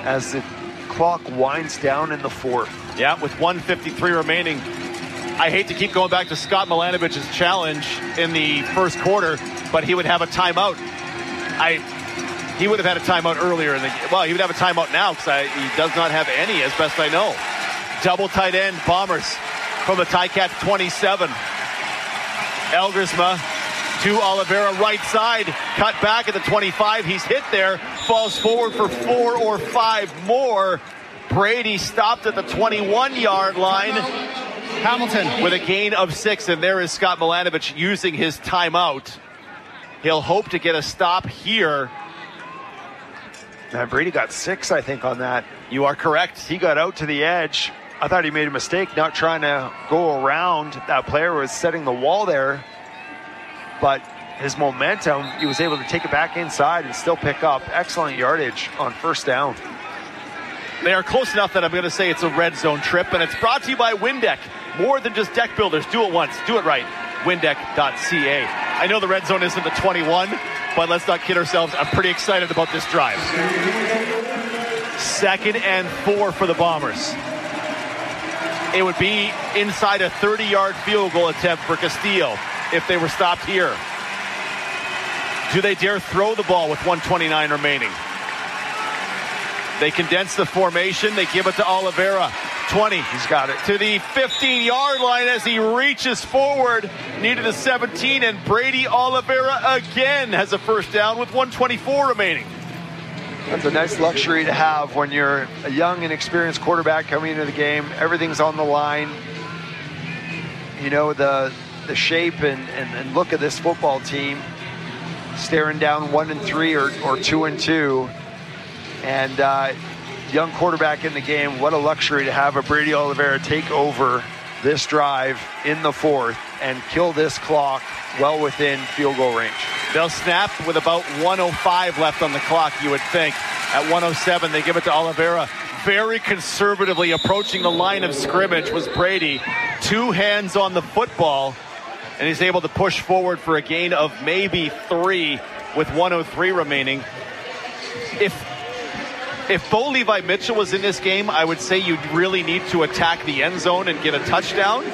as the clock winds down in the fourth. Yeah, with 1:53 remaining. I hate to keep going back to Scott Milanovich's challenge in the first quarter, but he would have a timeout. He would have had a timeout earlier. He would have a timeout now because he does not have any, as best I know. Double tight end, Bombers from the Ticats 27. Elgersma to Oliveira, right side, cut back at the 25. He's hit there, falls forward for 4 or 5 more. Brady stopped at the 21-yard line. Hamilton with a gain of 6, and there is Scott Milanovich using his timeout. He'll hope to get a stop here. Now, Brady got 6, I think, on that. You are correct. He got out to the edge. I thought he made a mistake not trying to go around. That player was setting the wall there. But his momentum, he was able to take it back inside and still pick up excellent yardage on first down. They are close enough that I'm going to say it's a red zone trip, and it's brought to you by Windeck. More than just deck builders. Do it once. Do it right. Windeck.ca. I know the red zone isn't the 21, but let's not kid ourselves. I'm pretty excited about this drive. 2nd and 4 for the Bombers. It would be inside a 30-yard field goal attempt for Castillo if they were stopped here. Do they dare throw the ball with 1:29 remaining? They condense the formation. They give it to Oliveira. 20. He's got it. To the 15-yard line as he reaches forward. Needed a 17, and Brady Oliveira again has a first down with 1:24 remaining. That's a nice luxury to have when you're a young and experienced quarterback coming into the game. Everything's on the line. You know, the shape and look of this football team, staring down 1-3 or 2-2. And young quarterback in the game, what a luxury to have a Brady Oliveira take over this drive in the fourth and kill this clock well within field goal range. They'll snap with about 1:05 left on the clock, you would think. At 1:07, they give it to Oliveira. Very conservatively approaching the line of scrimmage was Brady. 2 hands on the football, and he's able to push forward for a gain of maybe 3 with 1:03 remaining. If Bo Levi Mitchell was in this game, I would say you'd really need to attack the end zone and get a touchdown.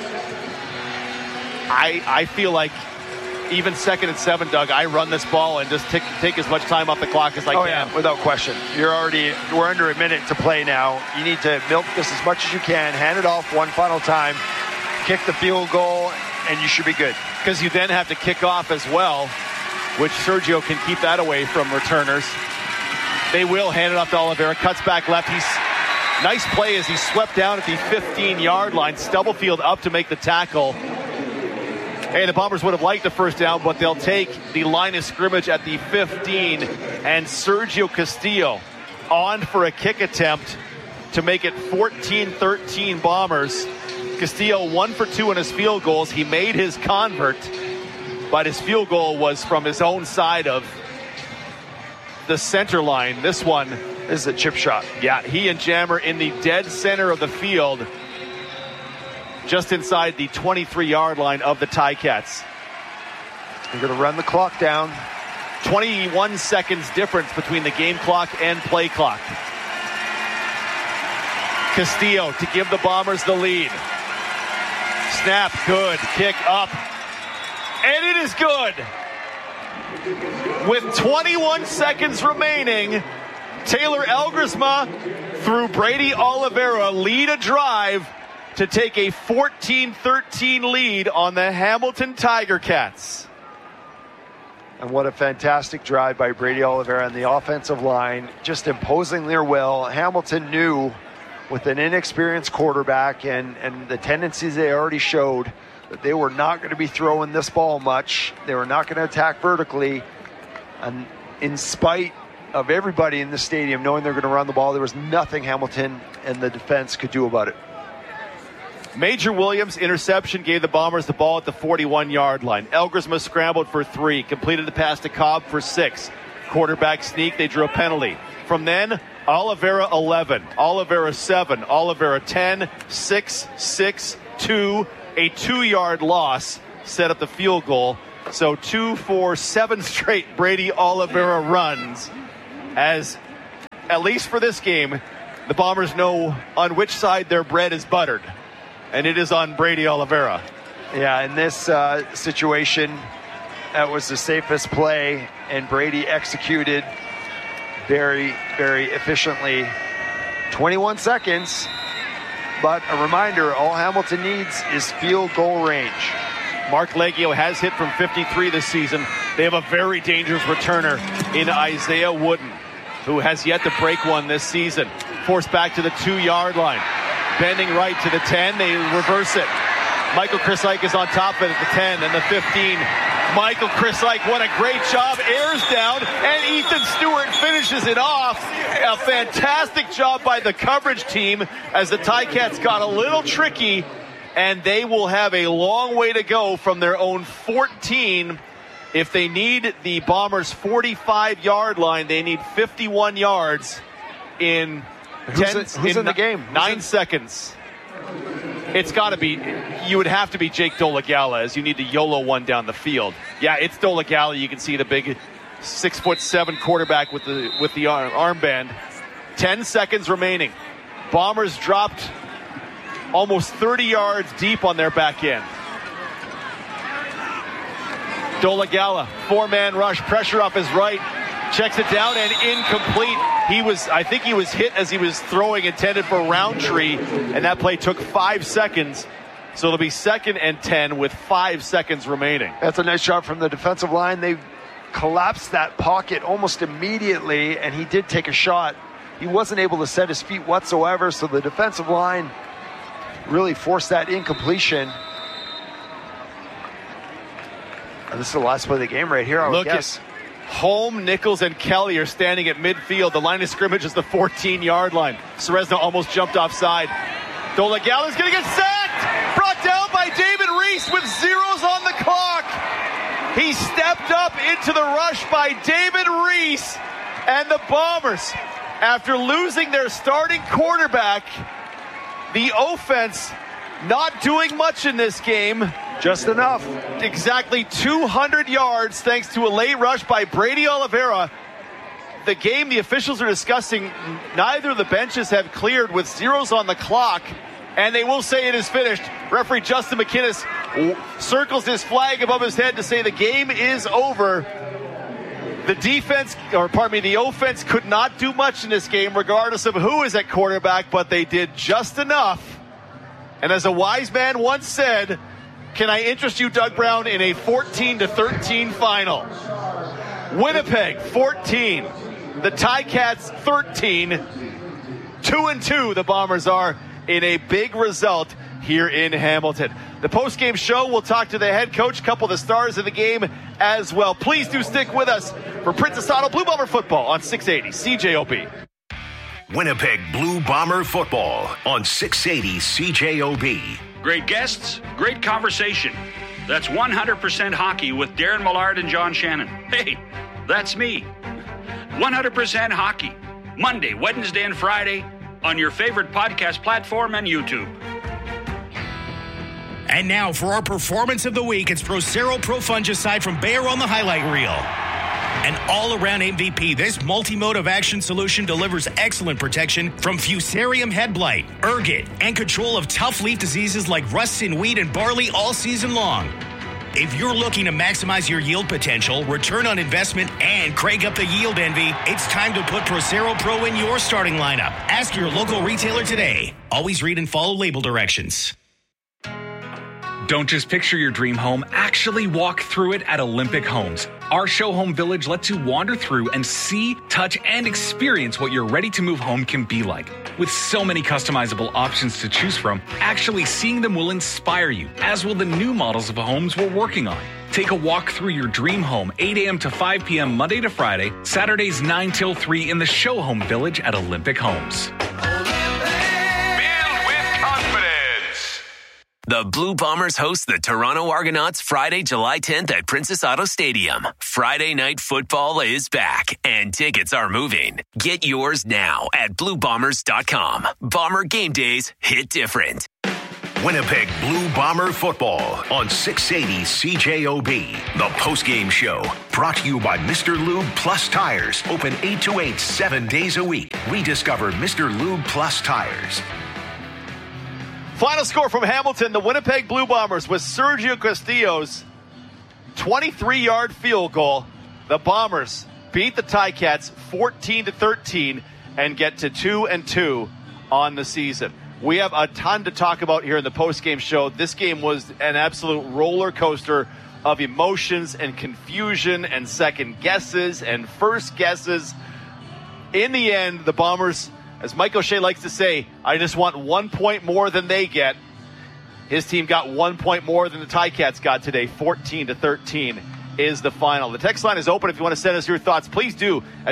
I feel like even 2nd and 7, Doug, I run this ball and just take as much time off the clock as I can. Yeah, without question. We're under a minute to play now. You need to milk this as much as you can, hand it off one final time, kick the field goal, and you should be good. Because you then have to kick off as well, which Sergio can keep that away from returners. They will hand it off to Oliveira, cuts back left. Nice play as he swept down at the 15-yard line. Stubblefield up to make the tackle. Hey, the Bombers would have liked the first down, but they'll take the line of scrimmage at the 15, and Sergio Castillo on for a kick attempt to make it 14-13 Bombers. Castillo 1 for 2 on his field goals. He made his convert, but his field goal was from his own side of the center line. This one is a chip shot. Yeah, he and Jammer in the dead center of the field, just inside the 23-yard line of the Ticats. They're going to run the clock down. 21 seconds difference between the game clock and play clock. Castillo to give the Bombers the lead. Snap, good. Kick up. And it is good. With 21 seconds remaining, Taylor Elgersma through Brady Oliveira lead a drive to take a 14-13 lead on the Hamilton Tiger Cats. And what a fantastic drive by Brady Oliveira and the offensive line, just imposing their will. Hamilton knew with an inexperienced quarterback and the tendencies they already showed that they were not going to be throwing this ball much. They were not going to attack vertically. And in spite of everybody in the stadium knowing they're going to run the ball, there was nothing Hamilton and the defense could do about it. Major Williams' interception gave the Bombers the ball at the 41-yard line. Elgersma scrambled for 3, completed the pass to Cobb for 6. Quarterback sneak, they drew a penalty. From then, Oliveira 11, Oliveira 7, Oliveira 10, 6, 6, 2, a 2-yard loss set up the field goal. So 2, 4, 7 straight Brady Oliveira runs as at least for this game, the Bombers know on which side their bread is buttered, and it is on Brady Oliveira. Yeah, in this situation, that was the safest play, and Brady executed very, very efficiently. 21 seconds, but a reminder, all Hamilton needs is field goal range. Mark Leggio has hit from 53 this season. They have a very dangerous returner in Isaiah Wooden, who has yet to break one this season. Forced back to the 2-yard line. Bending right to the 10. They reverse it. Michael Chrysyk is on top of it at the 10 and the 15. Michael Chrysyk, what a great job. Airs down, and Ethan Stewart finishes it off. A fantastic job by the coverage team as the Ticats got a little tricky, and they will have a long way to go from their own 14. If they need the Bombers' 45-yard line, they need 51 yards in Who's in the game? 9 seconds. It's got to be, you would have to be Jake Dolegala, as you need to YOLO one down the field. Yeah, it's Dolegala. You can see the big 6'7" quarterback with the armband. 10 seconds remaining. Bombers dropped almost 30 yards deep on their back end. Dolegala, 4-man rush, pressure off his right, checks it down and incomplete. I think he was hit as he was throwing, intended for Roundtree, and that play took 5 seconds. So it'll be 2nd and 10 with 5 seconds remaining. That's a nice job from the defensive line. They collapsed that pocket almost immediately, and he did take a shot. He wasn't able to set his feet whatsoever, so the defensive line really forced that incompletion. And this is the last play of the game right here, I would guess. Holm, Nichols, and Kelly are standing at midfield. The line of scrimmage is the 14-yard line. Ceresno almost jumped offside. Dolegala's going to get sacked! Brought down by David Reese with zeros on the clock. He stepped up into the rush by David Reese. And the Bombers, after losing their starting quarterback, the offense not doing much in this game. Just enough. Exactly 200 yards thanks to a late rush by Brady Oliveira. The game the officials are discussing, neither of the benches have cleared with zeros on the clock, and they will say it is finished. Referee Justin McInnes circles his flag above his head to say the game is over. The offense could not do much in this game regardless of who is at quarterback, but they did just enough. And as a wise man once said, can I interest you, Doug Brown, in a 14-13 final? Winnipeg 14, the Ticats 13, 2-2 the Bombers are in a big result here in Hamilton. The post-game show, we'll talk to the head coach, a couple of the stars of the game as well. Please do stick with us for Princess Auto Blue Bomber football on 680 CJOB. Winnipeg Blue Bomber football on 680 CJOB. Great guests, great conversation. That's 100% Hockey with Darren Millard and John Shannon. Hey, that's me. 100% Hockey. Monday, Wednesday, and Friday on your favorite podcast platform and YouTube. And now for our performance of the week, it's Procero Pro Fungicide from Bayer on the highlight reel. An all-around MVP, this multi-mode action solution delivers excellent protection from Fusarium head blight, ergot, and control of tough leaf diseases like rust in wheat and barley all season long. If you're looking to maximize your yield potential, return on investment, and crank up the yield envy, it's time to put Procero Pro in your starting lineup. Ask your local retailer today. Always read and follow label directions. Don't just picture your dream home, actually walk through it at Olympic Homes. Our show home village lets you wander through and see, touch, and experience what your ready-to-move home can be like. With so many customizable options to choose from, actually seeing them will inspire you, as will the new models of homes we're working on. Take a walk through your dream home, 8 a.m. to 5 p.m. Monday to Friday, Saturdays 9 till 3 in the show home village at Olympic Homes. The Blue Bombers host the Toronto Argonauts Friday, July 10th at Princess Auto Stadium. Friday night football is back, and tickets are moving. Get yours now at BlueBombers.com. Bomber game days hit different. Winnipeg Blue Bomber football on 680 CJOB. The postgame show brought to you by Mr. Lube Plus Tires. Open 8 to 8, 7 days a week. Rediscover Mr. Lube Plus Tires. Final score from Hamilton, the Winnipeg Blue Bombers with Sergio Castillo's 23-yard field goal. The Bombers beat the Ticats 14-13 and get to 2-2 on the season. We have a ton to talk about here in the postgame show. This game was an absolute roller coaster of emotions and confusion and second guesses and first guesses. In the end, the Bombers, as Mike O'Shea likes to say, I just want 1 point more than they get. His team got 1 point more than the Ticats got today. 14-13 is the final. The text line is open if you want to send us your thoughts. Please do at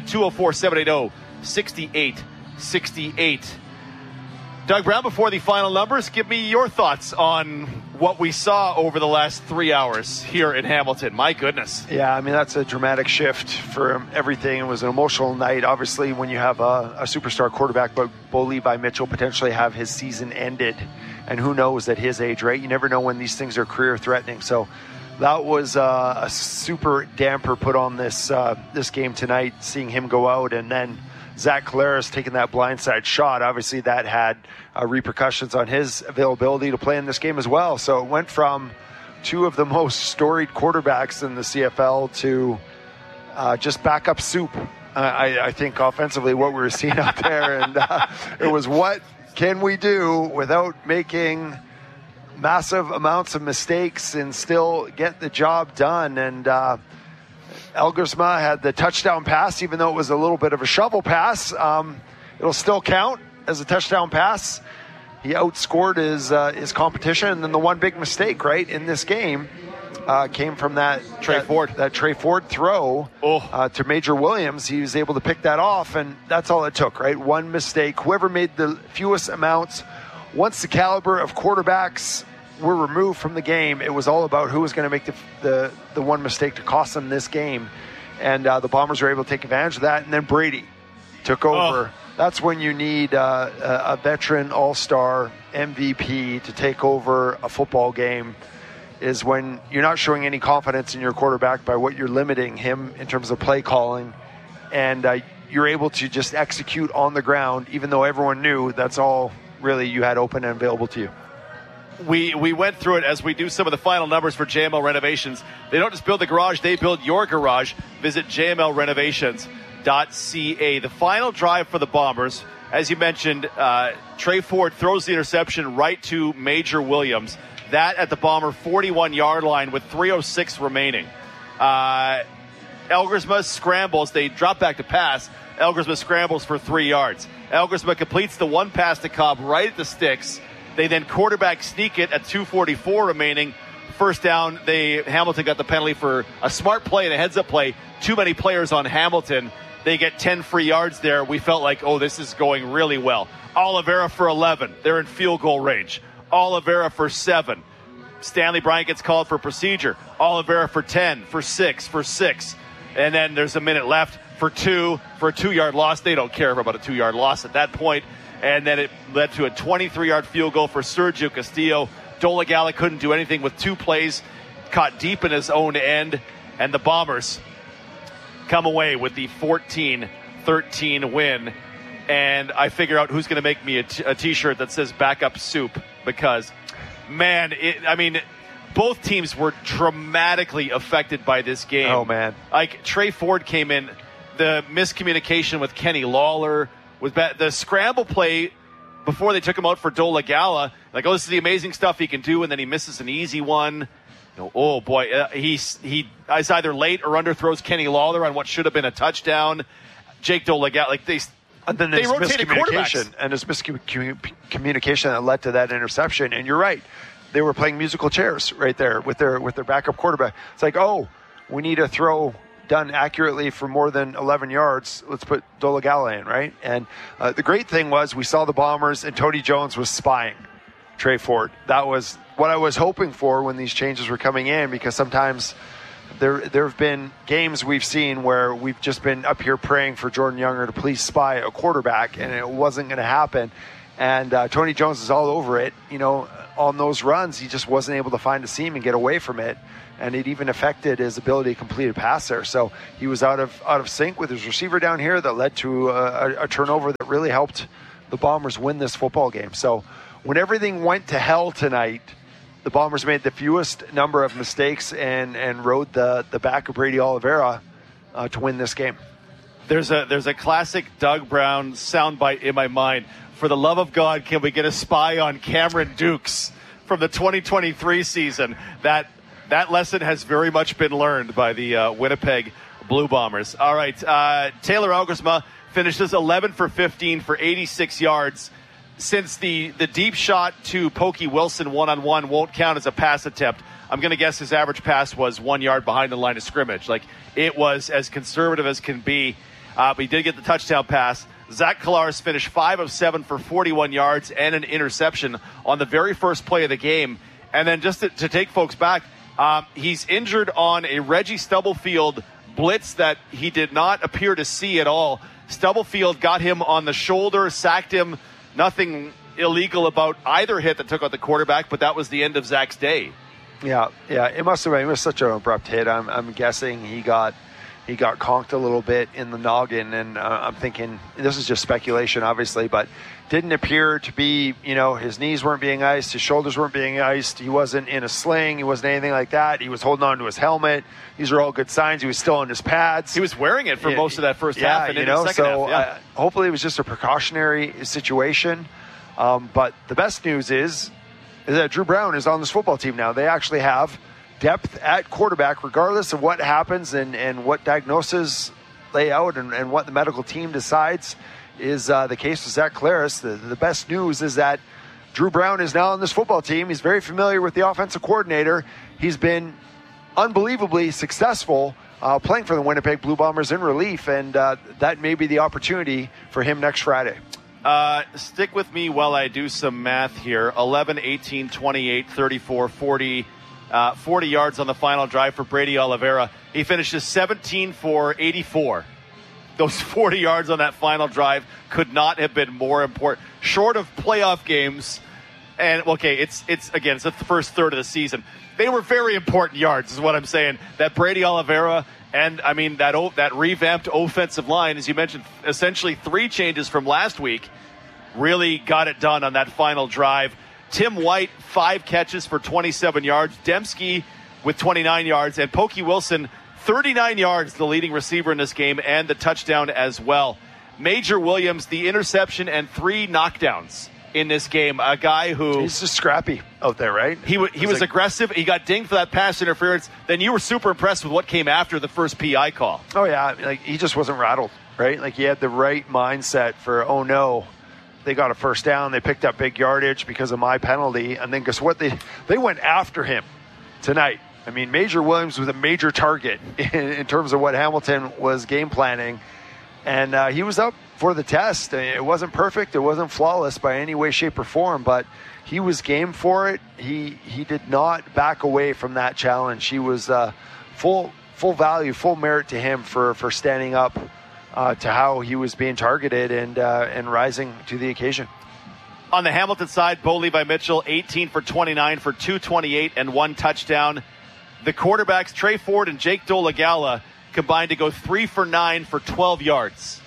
204-780-6868. Doug Brown, before the final numbers, give me your thoughts on what we saw over the last 3 hours here in Hamilton. My goodness. Yeah, I mean, that's a dramatic shift for everything. It was an emotional night. Obviously, when you have a superstar quarterback, but Bo Levi Mitchell potentially have his season ended. And who knows at his age, right? You never know when these things are career-threatening. So that was a super damper put on this game tonight, seeing him go out. And then Zach Collaros taking that blindside shot. Obviously, that had repercussions on his availability to play in this game as well. So it went from two of the most storied quarterbacks in the CFL to just backup soup. I think offensively what we were seeing out there. And it was what can we do without making massive amounts of mistakes and still get the job done. And Elgersma had the touchdown pass, even though it was a little bit of a shovel pass. It'll still count as a touchdown pass. He outscored his competition. And then the one big mistake, right, in this game came from that Trey Ford throw to Major Williams. He was able to pick that off, and that's all it took, right? One mistake. Whoever made the fewest amounts, once the caliber of quarterbacks were removed from the game, it was all about who was going to make the one mistake to cost them this game. And the Bombers were able to take advantage of that. And then Brady took over. That's when you need a veteran all-star MVP to take over a football game, is when you're not showing any confidence in your quarterback by what you're limiting him in terms of play calling. And you're able to just execute on the ground, even though everyone knew that's all really you had open and available to you. We went through it as we do some of the final numbers for JML Renovations. They don't just build the garage, they build your garage. Visit jmlrenovations.ca. The final drive for the Bombers, as you mentioned, Trey Ford throws the interception right to Major Williams. That at the Bomber 41-yard line with 3:06 remaining. Elgersma scrambles. They drop back to pass. Elgersma scrambles for 3 yards. Elgersma completes the one pass to Cobb right at the sticks. They then quarterback sneak it at 2:44 remaining. First down, Hamilton got the penalty for a smart play and a heads-up play. Too many players on Hamilton. They get 10 free yards there. We felt like, this is going really well. Oliveira for 11. They're in field goal range. Oliveira for 7. Stanley Bryant gets called for procedure. Oliveira for 10, for 6, for 6. And then there's a minute left for 2, for a 2-yard loss. They don't care about a 2-yard loss at that point. And then it led to a 23-yard field goal for Sergio Castillo. Dolegala couldn't do anything with 2 plays, caught deep in his own end. And the Bombers come away with the 14-13 win. And I figure out who's going to make me a T-shirt that says backup soup, because, man, both teams were dramatically affected by this game. Oh, man. Like, Trey Ford came in, the miscommunication with Kenny Lawler, with the scramble play before they took him out for Dolegala. Like, this is the amazing stuff he can do, and then he misses an easy one. Oh, boy. He either late or underthrows Kenny Lawler on what should have been a touchdown. Jake Dolegala, they rotated quarterbacks. And there's miscommunication that led to that interception. And you're right. They were playing musical chairs right there with their backup quarterback. It's like, we need a throw done accurately for more than 11 yards. Let's put Dolegala in, right? And the great thing was we saw the Bombers, and Tony Jones was spying Trey Ford. That was what I was hoping for when these changes were coming in, because sometimes there have been games we've seen where we've just been up here praying for Jordan Younger to please spy a quarterback, and it wasn't going to happen. And Tony Jones is all over it. on those runs, he just wasn't able to find a seam and get away from it. And it even affected his ability to complete a pass there. So he was out of sync with his receiver down here that led to a turnover that really helped the Bombers win this football game. So when everything went to hell tonight, the Bombers made the fewest number of mistakes and rode the back of Brady Oliveira to win this game. There's a classic Doug Brown soundbite in my mind. For the love of God, can we get a spy on Cameron Dukes from the 2023 season? That lesson has very much been learned by the Winnipeg Blue Bombers. All right, Taylor Algersma finishes 11 for 15 for 86 yards. Since the deep shot to Pokey Wilson one-on-one won't count as a pass attempt, I'm going to guess his average pass was 1 yard behind the line of scrimmage. Like, it was as conservative as can be, but he did get the touchdown pass. Zach Collaros finished 5 of 7 for 41 yards and an interception on the very first play of the game. And then just to take folks back, he's injured on a Reggie Stubblefield blitz that he did not appear to see at all. Stubblefield got him on the shoulder, sacked him. Nothing illegal about either hit that took out the quarterback, but that was the end of Zach's day. Yeah, it must have been. It was such an abrupt hit. I'm guessing he got conked a little bit in the noggin, and I'm thinking, this is just speculation, obviously, but didn't appear to be, his knees weren't being iced, his shoulders weren't being iced, he wasn't in a sling, he wasn't anything like that. He was holding on to his helmet. These are all good signs. He was still on his pads. He was wearing it for most of that first half and in the second half. Yeah. Hopefully it was just a precautionary situation. But the best news is that Drew Brown is on this football team now. They actually have depth at quarterback, regardless of what happens and what diagnoses lay out and what the medical team decides is the case with Zach Collaros. The best news is that Drew Brown is now on this football team. He's very familiar with the offensive coordinator. He's been unbelievably successful playing for the Winnipeg Blue Bombers in relief, and that may be the opportunity for him next Friday. Stick with me while I do some math here. 11, 18, 28, 34, 40 yards on the final drive for Brady Oliveira. He finishes 17 for 84. Those 40 yards on that final drive could not have been more important. Short of playoff games, and okay, it's the first third of the season. They were very important yards, is what I'm saying. That Brady Oliveira and, that revamped offensive line, as you mentioned, essentially 3 changes from last week, really got it done on that final drive. Tim White, 5 catches for 27 yards. Dembski with 29 yards. And Pokey Wilson, 39 yards, the leading receiver in this game, and the touchdown as well. Major Williams, the interception and 3 knockdowns in this game. A guy who... He's just scrappy out there, right? He was aggressive. He got dinged for that pass interference. Then you were super impressed with what came after the first PI call. Oh, yeah. He just wasn't rattled, right? He had the right mindset for, oh, no, they got a first down. They picked up big yardage because of my penalty. And then guess what? They went after him tonight. Major Williams was a major target in terms of what Hamilton was game planning. And he was up for the test. It wasn't perfect. It wasn't flawless by any way, shape, or form. But he was game for it. He did not back away from that challenge. He was full value, full merit to him for standing up to how he was being targeted and rising to the occasion. On the Hamilton side, Bo Levi Mitchell, 18 for 29 for 228 and 1 touchdown. The quarterbacks, Trey Ford and Jake Dolagala, combined to go 3 for 9 for 12 yards.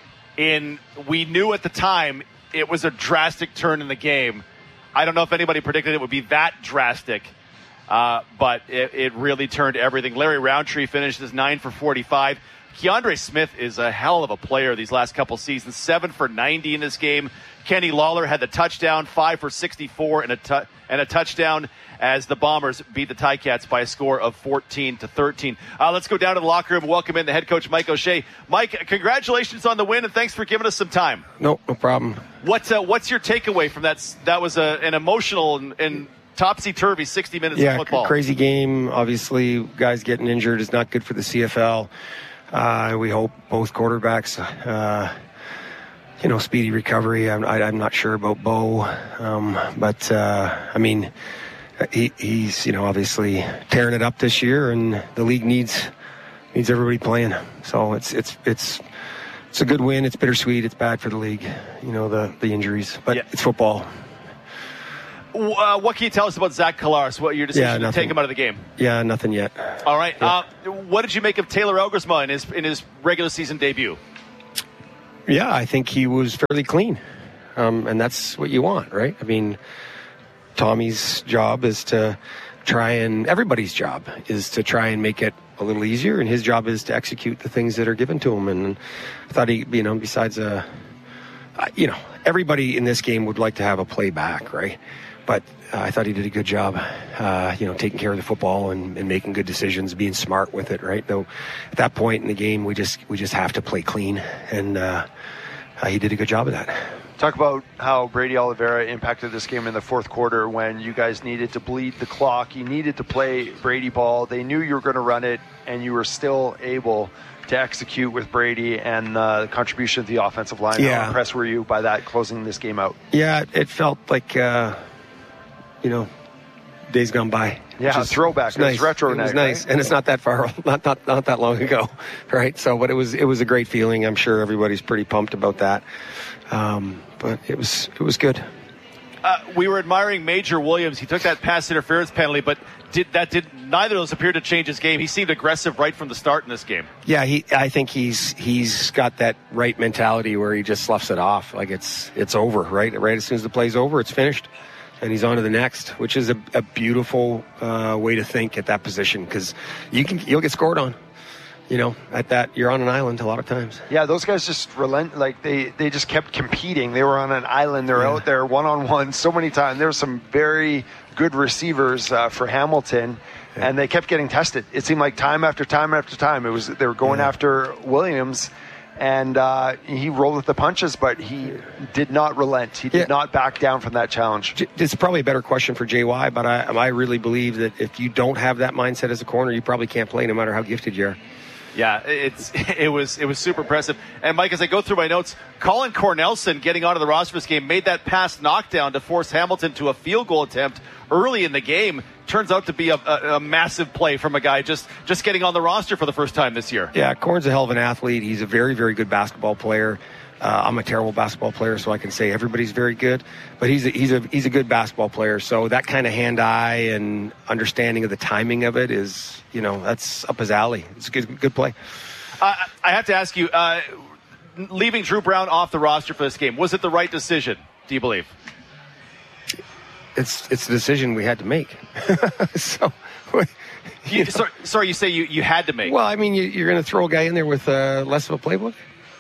We knew at the time it was a drastic turn in the game. I don't know if anybody predicted it would be that drastic, but it really turned everything. Larry Roundtree finishes 9 for 45. Keandre Smith is a hell of a player these last couple seasons. 7 for 90 in this game. Kenny Lawler had the touchdown, 5 for 64 and a touchdown as the Bombers beat the Ticats by a score of 14-13. Let's go down to the locker room and welcome in the head coach, Mike O'Shea. Mike, congratulations on the win, and thanks for giving us some time. No problem. What's your takeaway from that? That was an emotional and topsy-turvy 60 minutes of football. Crazy game. Obviously, guys getting injured is not good for the CFL. We hope both quarterbacks, speedy recovery. I'm not sure about Bo, but he's obviously tearing it up this year, and the league needs everybody playing. So it's a good win. It's bittersweet. It's bad for the league, the injuries, but It's football. What can you tell us about Zach Collaros? What your decision to take him out of the game? Yeah, nothing yet. All right. Yeah. What did you make of Taylor Elgersma in his regular season debut? Yeah, I think he was fairly clean, and that's what you want, right? I mean, Tommy's job is to everybody's job is to try and make it a little easier, and his job is to execute the things that are given to him. And I thought he, besides everybody in this game would like to have a play back, right? But I thought he did a good job, taking care of the football and making good decisions, being smart with it, right? Though at that point in the game, we just have to play clean, and he did a good job of that. Talk about how Brady Oliveira impacted this game in the fourth quarter when you guys needed to bleed the clock. You needed to play Brady ball. They knew you were going to run it, and you were still able to execute with Brady and the contribution of the offensive line. Yeah. How impressed were you by that, closing this game out? Yeah, it felt like, days gone by. Yeah, throwback. It was retro. It was nice, right? And it's not that far, not that long ago, right? So, but it was a great feeling. I'm sure everybody's pretty pumped about that. But it was good. We were admiring Major Williams. He took that pass interference penalty, but neither of those appeared to change his game. He seemed aggressive right from the start in this game. Yeah, I think he's got that right mentality where he just sloughs it off like it's over, right? Right as soon as the play's over, it's finished, and he's on to the next, which is a beautiful way to think at that position, because you'll get scored on. At that, you're on an island a lot of times. Yeah, those guys just relent. Like they just kept competing. They were on an island. They're out there one-on-one so many times. There were some very good receivers for Hamilton, and they kept getting tested. It seemed like time after time after time. They were going after Williams, and he rolled with the punches, but he did not relent. He did not back down from that challenge. It's probably a better question for JY, but I really believe that if you don't have that mindset as a corner, you probably can't play no matter how gifted you are. Yeah, it was super impressive. And Mike, as I go through my notes, Colin Cornelison getting onto the roster for this game made that pass knockdown to force Hamilton to a field goal attempt early in the game. Turns out to be a massive play from a guy just getting on the roster for the first time this year. Yeah, Corn's a hell of an athlete. He's a very, very good basketball player. I'm a terrible basketball player, so I can say everybody's very good. But he's a good basketball player. So that kind of hand-eye and understanding of the timing of it is, that's up his alley. It's a good play. I have to ask you, leaving Drew Brown off the roster for this game, was it the right decision, do you believe? It's a decision we had to make. So... Sorry, you say you had to make. Well, I mean, you're going to throw a guy in there with less of a playbook?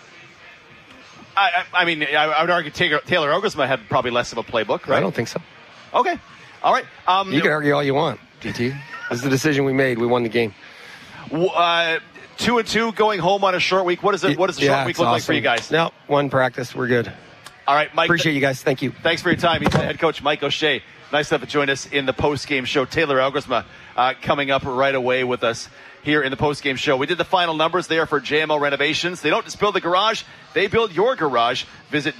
I would argue Taylor Elgersma had probably less of a playbook, right? I don't think so. Okay. All right. You can argue all you want, DT. This is the decision we made. We won the game. 2-2 going home on a short week. What does the short week look like for you guys? No, one practice. We're good. All right, Mike. Appreciate you guys. Thank you. Thanks for your time. He's head coach Mike O'Shea. Nice to have you join us in the post-game show. Taylor Elgersma coming up right away with us here in the post-game show. We did the final numbers there for JML Renovations. They don't just build the garage, they build your garage. Visit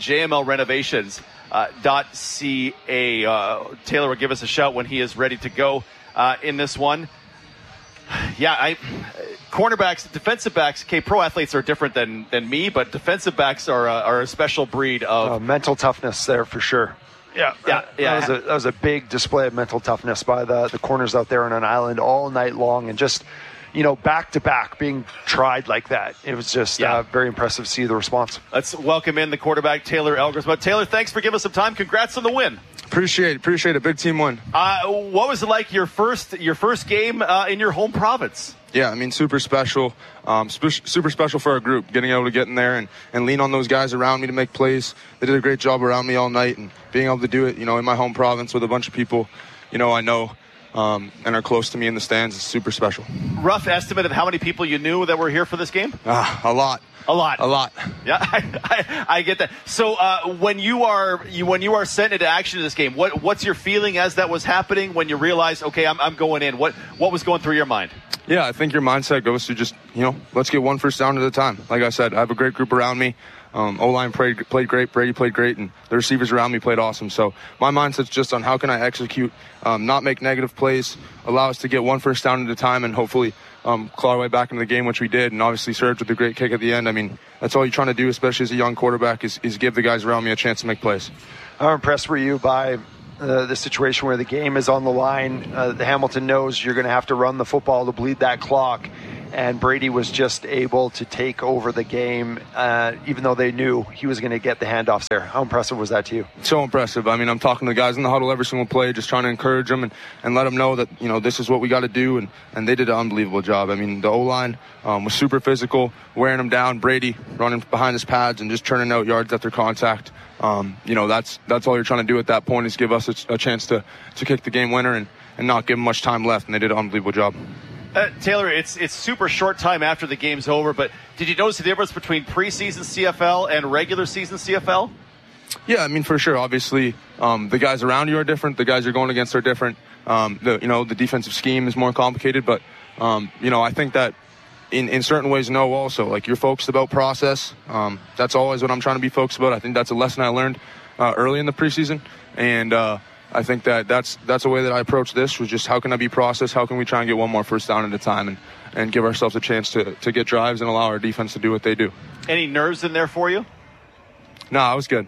jmlrenovations.ca. Taylor will give us a shout when he is ready to go in this one. Yeah, cornerbacks, defensive backs, pro athletes are different than me, but defensive backs are a special breed of... mental toughness there for sure. Yeah. That was a big display of mental toughness by the corners out there on an island all night long, and just, back to back being tried like that. It was just very impressive to see the response. Let's welcome in the quarterback, Taylor Elgersma. Taylor, thanks for giving us some time. Congrats on the win. Appreciate it. Big team win. What was it like your first game in your home province? Yeah, super special. Super special for our group, getting able to get in there and lean on those guys around me to make plays. They did a great job around me all night, and being able to do it, in my home province with a bunch of people, I know, and are close to me in the stands is super special. Rough estimate of how many people you knew that were here for this game? A lot. Yeah, I get that. So when you are sent into action in this game, what's your feeling as that was happening when you realized, okay, I'm going in? What was going through your mind? Yeah, I think your mindset goes to just, let's get one first down at a time. Like I said, I have a great group around me. O-line played great, Brady played great, and the receivers around me played awesome. So my mindset's just on how can I execute, not make negative plays, allow us to get one first down at a time, and hopefully claw our way back into the game, which we did, and obviously served with a great kick at the end. That's all you're trying to do, especially as a young quarterback, is give the guys around me a chance to make plays. How impressed were you by the situation where the game is on the line. The Hamilton knows you're going to have to run the football to bleed that clock. And Brady was just able to take over the game, even though they knew he was going to get the handoffs there. How impressive was that to you? So impressive. I mean, I'm talking to the guys in the huddle every single play, just trying to encourage them and let them know that, this is what we got to do. And they did an unbelievable job. I mean, the O-line was super physical, wearing them down. Brady running behind his pads and just churning out yards after contact. That's all you're trying to do at that point is give us a chance to kick the game winner and not give them much time left. And they did an unbelievable job. Taylor, it's super short time after the game's over, but did you notice the difference between preseason CFL and regular season CFL? Yeah, I mean, for sure. Obviously, the guys around you are different. The guys you're going against are different. The defensive scheme is more complicated, but, I think that in certain ways, also, like, you're focused about process. That's always what I'm trying to be focused about. I think that's a lesson I learned early in the preseason, and I think that's a way that I approach this, was just how can I be processed? How can we try and get one more first down at a time and give ourselves a chance to get drives and allow our defense to do what they do. Any nerves in there for you? No, I was good.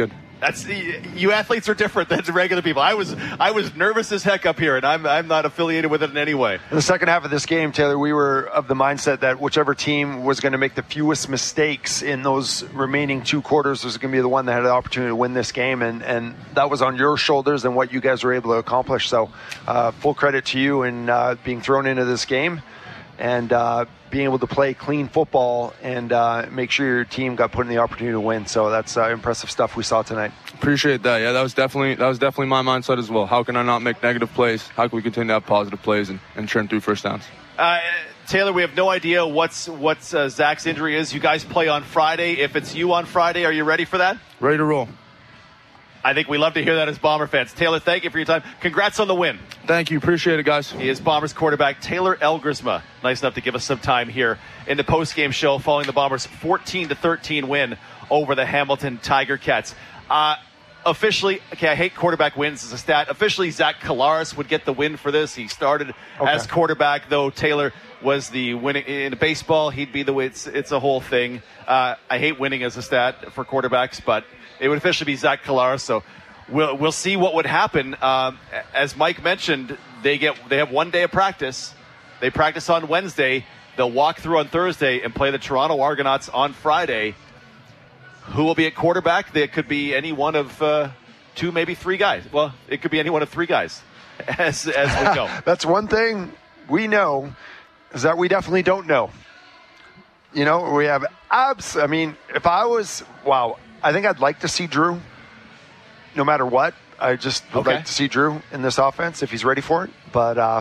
You athletes are different than regular people. I was nervous as heck up here, and I'm not affiliated with it in any way. In the second half of this game, Taylor, we were of the mindset that whichever team was going to make the fewest mistakes in those remaining 2 quarters was going to be the one that had the opportunity to win this game, and that was on your shoulders and what you guys were able to accomplish. So full credit to you in being thrown into this game and being able to play clean football and make sure your team got put in the opportunity to win. So that's impressive stuff we saw tonight. Appreciate that. Yeah, that was definitely my mindset as well. How can I not make negative plays? How can we continue to have positive plays and churn through first downs? Taylor, we have no idea what Zach's injury is. You guys play on Friday. If it's you on Friday, are you ready for that? Ready to roll. I think we love to hear that as Bomber fans. Taylor, thank you for your time. Congrats on the win. Thank you. Appreciate it, guys. He is Bombers quarterback Taylor Elgersma. Nice enough to give us some time here in the postgame show following the Bombers' 14-13 win over the Hamilton Tiger Cats. Officially, I hate quarterback wins as a stat. Officially, Zach Collaros would get the win for this. He started as quarterback, though Taylor was the winning in baseball. He'd be the way. It's a whole thing. I hate winning as a stat for quarterbacks, but it would officially be Zach Collaros. So we'll see what would happen. As Mike mentioned, they have 1 day of practice. They practice on Wednesday. They'll walk through on Thursday and play the Toronto Argonauts on Friday. Who will be at quarterback? There could be any one of 2, maybe 3 guys. Well, it could be any one of 3 guys as we go. That's one thing we know is that we definitely don't know. We have I mean, if I was, I think I'd like to see Drew no matter what. I just would like to see Drew in this offense if he's ready for it. But,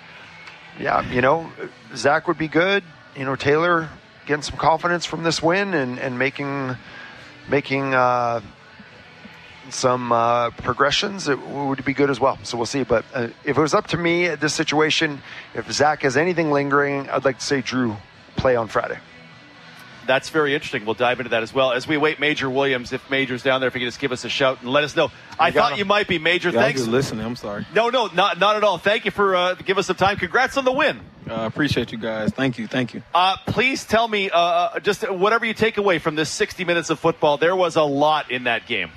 Zach would be good. Taylor getting some confidence from this win and making some progressions, it would be good as well. So we'll see. But if it was up to me at this situation, if Zach has anything lingering, I'd like to say Drew play on Friday. That's very interesting. We'll dive into that as well. As we await Major Williams, if Major's down there, if you could just give us a shout and let us know. I thought you might be, Major. Thanks. I was listening. I'm sorry. No, not at all. Thank you for giving us some time. Congrats on the win. I appreciate you guys. Thank you. Please tell me, just whatever you take away from this 60 minutes of football, there was a lot in that game.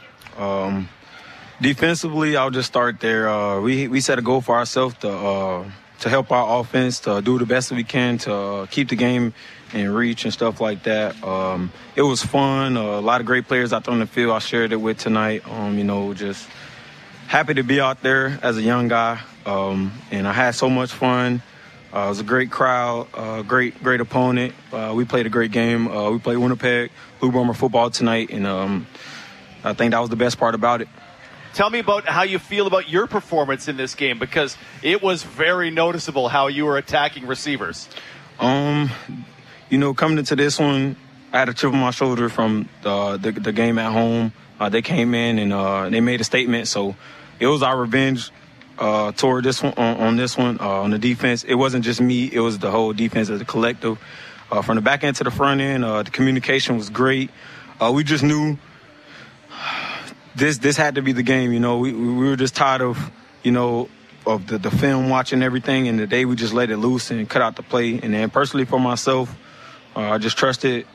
Defensively, I'll just start there. We set a goal for ourselves to help our offense, to do the best that we can to keep the game in reach and stuff like that. It was fun. A lot of great players out there on the field I shared it with tonight. Just happy to be out there as a young guy. And I had so much fun. It was a great crowd, great opponent. We played a great game. We played Winnipeg Blue Bomber football tonight, and I think that was the best part about it. Tell me about how you feel about your performance in this game, because it was very noticeable how you were attacking receivers. Coming into this one, I had a chip on my shoulder from the game at home. They came in and they made a statement, so it was our revenge toward this one on the defense. It wasn't just me; it was the whole defense as a collective. From the back end to the front end, the communication was great. We just knew this had to be the game. We were just tired of the film, watching everything, and today we just let it loose and cut out the play. And then personally for myself, I just trusted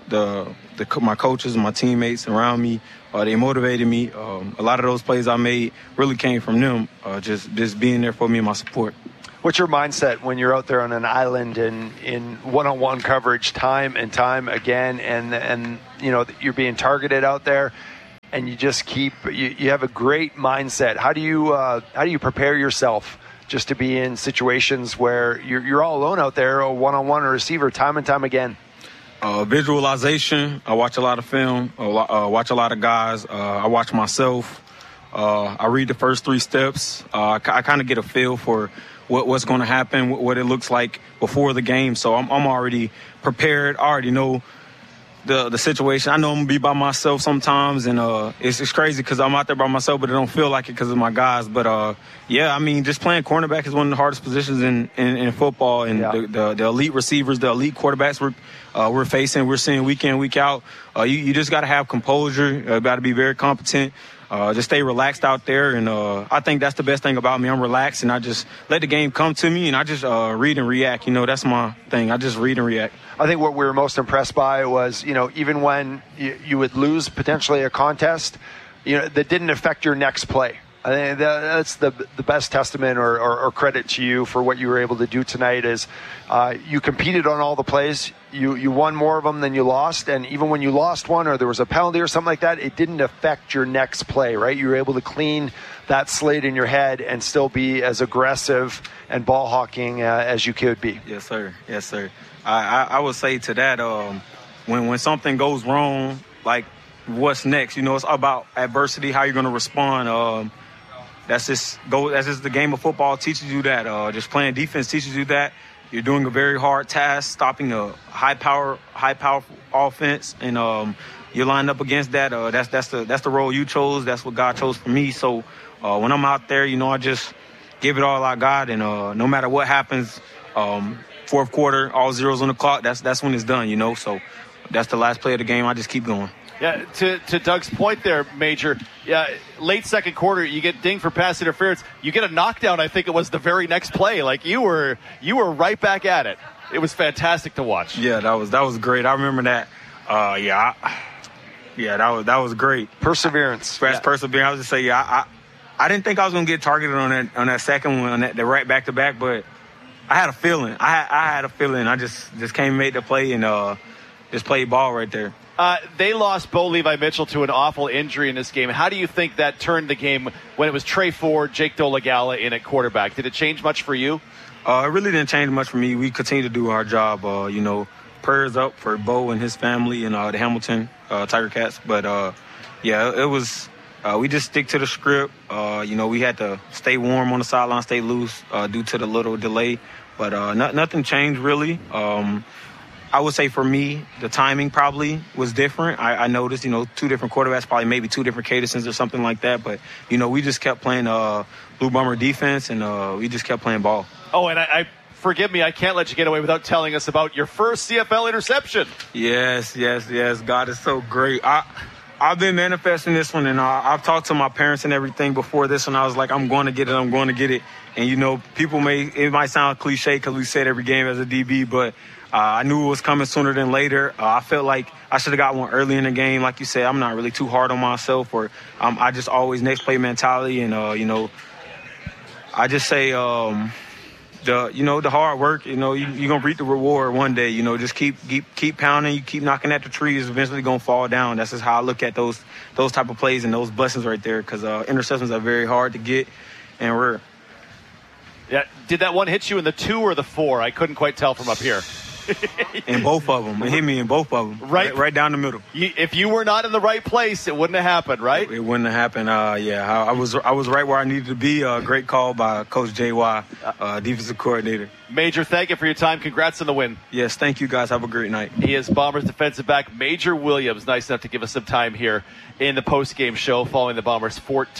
my coaches and my teammates around me. They motivated me. A lot of those plays I made really came from them, just being there for me and my support. What's your mindset when you're out there on an island in one-on-one coverage time and time again, and you know you're being targeted out there, and you just you have a great mindset? How do you prepare yourself just to be in situations where you're all alone out there, a one-on-one or receiver, time and time again? Visualization. I watch a lot of film. Watch a lot of guys. I watch myself. I read the first 3 steps. I kind of get a feel for what's going to happen, what it looks like before the game. So I'm already prepared. I already know the situation. I know I'm going to be by myself sometimes, and it's crazy because I'm out there by myself, but it don't feel like it because of my guys. But, yeah, I mean, just playing cornerback is one of the hardest positions in football, and the elite receivers, the elite quarterbacks we're facing, we're seeing week in, week out. You just got to have composure, got to be very competent. Just stay relaxed out there, and I think that's the best thing about me. I'm relaxed, and I just let the game come to me, and I just read and react. You know, that's my thing. I just read and react. I think what we were most impressed by was, you know, even when you would lose potentially a contest, you know, that didn't affect your next play. I think that's the best testament or credit to you for what you were able to do tonight is you competed on all the plays. You won more of them than you lost. And even when you lost one or there was a penalty or something like that, it didn't affect your next play, right? You were able to clean that slate in your head and still be as aggressive and ball hawking as you could be. Yes, sir. Yes, sir. I would say to that, when something goes wrong, like what's next? You know, it's about adversity, how you're going to respond. That's just the game of football teaches you that. Just playing defense teaches you that. You're doing a very hard task, stopping a high power offense, and you're lined up against that. That's the role you chose. That's what God chose for me. So when I'm out there, you know, I just give it all I got, and no matter what happens, fourth quarter, all zeros on the clock. That's when it's done. You know, so that's the last play of the game. I just keep going. Yeah, to Doug's point there, Major, late second quarter, you get dinged for pass interference. You get a knockdown, I think it was the very next play. Like, you were right back at it. It was fantastic to watch. Yeah, that was great. I remember that. That was great. Perseverance. Perseverance. I was just say, I didn't think I was going to get targeted on that second one, on the right back-to-back, but I had a feeling. I had a feeling. I just came and made the play and just played ball right there. They lost Bo Levi Mitchell to an awful injury in this game. How do you think that turned the game when it was Trey Ford, Jake Dolegala in at quarterback? Did it change much for you? It really didn't change much for me. We continue to do our job. You know, prayers up for Bo and his family and the Hamilton Tiger Cats. But, it was we just stick to the script. You know, we had to stay warm on the sideline, stay loose due to the little delay. But nothing changed really. I would say for me, the timing probably was different. I noticed, you know, 2 different quarterbacks, probably maybe 2 different cadences or something like that. But, you know, we just kept playing Blue Bomber defense, and we just kept playing ball. Oh, and I forgive me, I can't let you get away without telling us about your first CFL interception. Yes. God is so great. I've been manifesting this one, and I've talked to my parents and everything before this, and I was like, I'm going to get it. And, you know, it might sound cliche because we said every game as a DB, but I knew it was coming sooner than later. I felt like I should have got one early in the game. Like you said, I'm not really too hard on myself, or I just always next play mentality. And, you know, I just say the hard work, you know, you're going to reap the reward one day. You know, just keep pounding. You keep knocking at the trees. Eventually going to fall down. That's just how I look at those type of plays and those blessings right there, because interceptions are very hard to get and rare. Yeah. Did that one hit you in the 2 or the 4? I couldn't quite tell from up here. In both of them. It hit me in both of them. Right down the middle. If you were not in the right place, it wouldn't have happened, right? It wouldn't have happened. I was right where I needed to be. Great call by Coach J.Y., defensive coordinator. Major, thank you for your time. Congrats on the win. Yes, thank you, guys. Have a great night. He is Bombers defensive back Major Williams. Nice enough to give us some time here in the postgame show following the Bombers'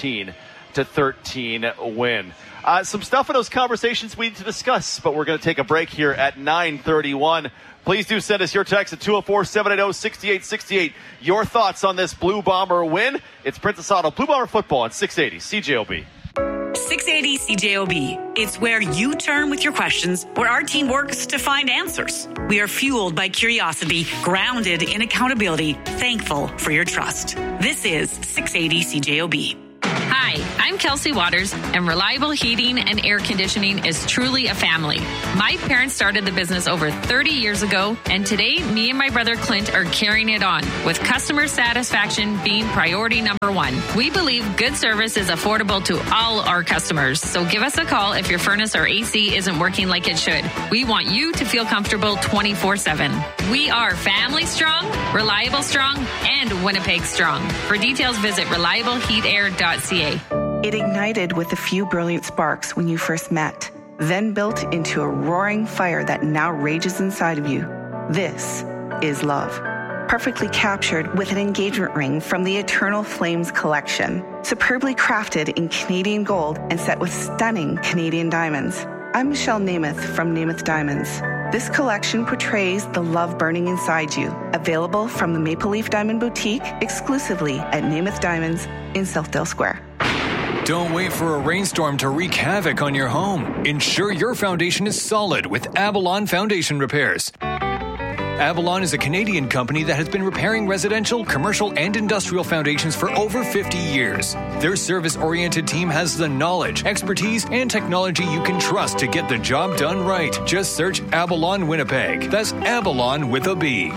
14-13 win. Some stuff in those conversations we need to discuss, but we're going to take a break here at 9:31. Please do send us your text at 204-780-6868. Your thoughts on this Blue Bomber win. It's Princess Auto Blue Bomber football on 680 CJOB. 680 CJOB. It's where you turn with your questions, where our team works to find answers. We are fueled by curiosity, grounded in accountability, thankful for your trust. This is 680 CJOB. Hi, I'm Kelsey Waters, and Reliable Heating and Air Conditioning is truly a family. My parents started the business over 30 years ago, and today, me and my brother Clint are carrying it on, with customer satisfaction being priority number one. We believe good service is affordable to all our customers, so give us a call if your furnace or AC isn't working like it should. We want you to feel comfortable 24/7. We are family strong, reliable strong, and Winnipeg strong. For details, visit reliableheatair.ca. It ignited with a few brilliant sparks when you first met, then built into a roaring fire that now rages inside of you. This is love. Perfectly captured with an engagement ring from the Eternal Flames collection, superbly crafted in Canadian gold and set with stunning Canadian diamonds. I'm Michelle Namath from Namath Diamonds. This collection portrays the love burning inside you. Available from the Maple Leaf Diamond Boutique exclusively at Namath Diamonds in Southdale Square. Don't wait for a rainstorm to wreak havoc on your home. Ensure your foundation is solid with Avalon Foundation Repairs. Avalon is a Canadian company that has been repairing residential, commercial, and industrial foundations for over 50 years. Their service-oriented team has the knowledge, expertise, and technology you can trust to get the job done right. Just search Avalon Winnipeg. That's Avalon with a B.